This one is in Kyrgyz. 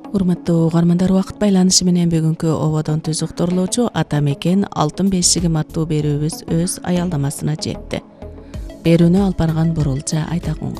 Урматтуу угармандар, убакыт байланышы менен бүгүнкү ободон түз уктурлоочу Ата Мекен алтын бешигим аттуу берүүбүз өз аялдамасына жетти. Берүүнү алып барган Бурулжа Айтакунга.